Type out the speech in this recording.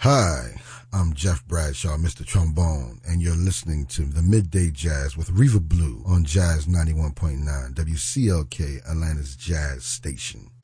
Hi, I'm Jeff Bradshaw, Mr. Trombone, and you're listening to the Midday Jazz with Reva Blue on Jazz 91.9, WCLK, Atlanta's Jazz Station.